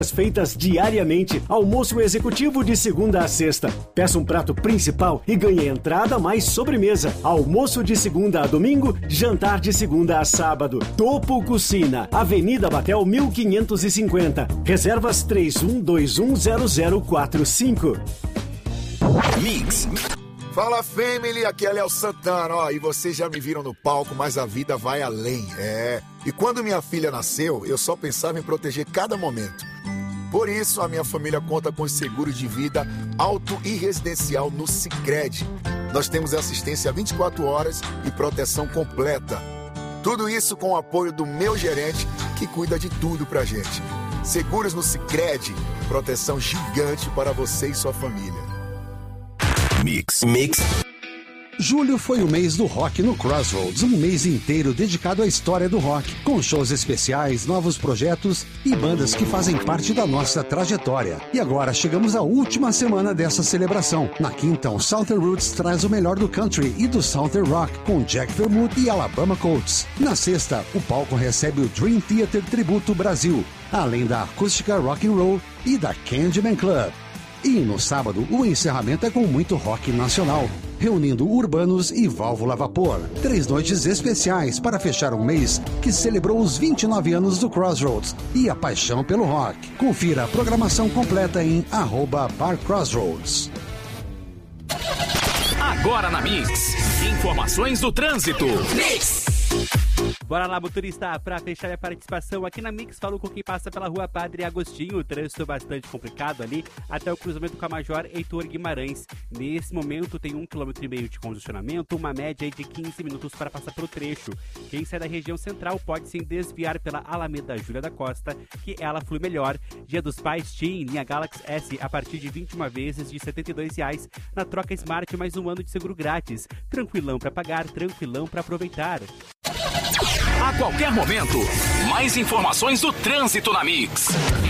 Feitas diariamente. Almoço executivo de segunda a sexta. Peça um prato principal e ganhe entrada mais sobremesa. Almoço de segunda a domingo, jantar de segunda a sábado. Topo Cucina, Avenida Batel 1550. Reservas 31210045. Mix. Fala, family, aqui é Léo Santana, ó, e vocês já me viram no palco, mas a vida vai além, E quando minha filha nasceu, eu só pensava em proteger cada momento. Por isso, a minha família conta com seguro de vida auto e residencial no Sicredi. Nós temos assistência 24 horas e proteção completa. Tudo isso com o apoio do meu gerente, que cuida de tudo pra gente. Seguros no Sicredi, proteção gigante para você e sua família. Mix. Julho foi o mês do rock no Crossroads, um mês inteiro dedicado à história do rock, com shows especiais, novos projetos e bandas que fazem parte da nossa trajetória. E agora chegamos à última semana dessa celebração. Na quinta, o Southern Roots traz o melhor do country e do Southern Rock, com Jack Vermouth e Alabama Colts. Na sexta, o palco recebe o Dream Theater Tributo Brasil, além da acústica rock and roll e da Candyman Club. E no sábado, o encerramento é com muito rock nacional, reunindo Urbanos e Válvula Vapor. 3 noites especiais para fechar um mês que celebrou os 29 anos do Crossroads e a paixão pelo rock. Confira a programação completa em @barcrossroads. Agora na Mix, informações do trânsito. Mix. Bora lá, motorista, para fechar a participação aqui na Mix, falo com quem passa pela Rua Padre Agostinho, o trânsito bastante complicado ali, até o cruzamento com a Major Heitor Guimarães. Nesse momento tem 1,5 km de congestionamento, uma média de 15 minutos para passar pelo trecho. Quem sai da região central pode sim desviar pela Alameda Júlia da Costa, que ela flui melhor. Dia dos Pais, TIM, linha Galaxy S, a partir de 21 vezes de R$ 72, na troca Smart, mais 1 ano de seguro grátis. Tranquilão para pagar, tranquilão para aproveitar. A qualquer momento, mais informações do trânsito na Mix.